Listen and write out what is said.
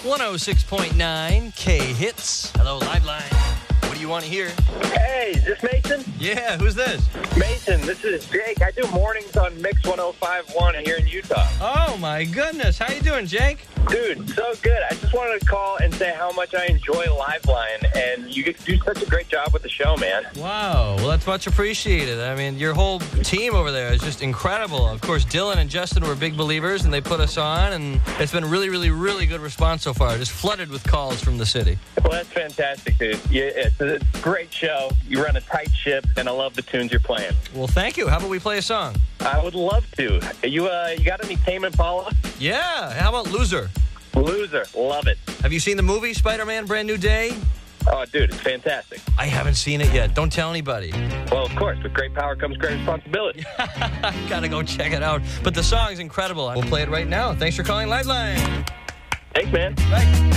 106.9 K-Hits. Hello, Liveline. What do you want to hear? Hey, is this Mason? Yeah, who's this? Mason, this is Jake. I do mornings on Mix 105.1 here in Utah. Oh, my goodness. How you doing, Jake? Dude, so good. I just wanted to call and say how much I enjoy Liveline, and you do such a great job with the show, man. Wow. Well, that's much appreciated. I mean, your whole team over there is just incredible. Of course, Dylan and Justin were big believers, and they put us on, and it's been really, really, really good response so far. Just flooded with calls from the city. Well, that's fantastic, dude. It's a great show. You run a tight ship, and I love the tunes you're playing. Well, thank you. How about we play a song? I would love to. You got any Tame Impala? Yeah. How about Loser? Loser. Love it. Have you seen the movie Spider-Man Brand New Day? Oh, dude, it's fantastic. I haven't seen it yet. Don't tell anybody. Well, of course, with great power comes great responsibility. Gotta go check it out. But the song's incredible. We'll play it right now. Thanks for calling Liveline. Thanks, man. Bye.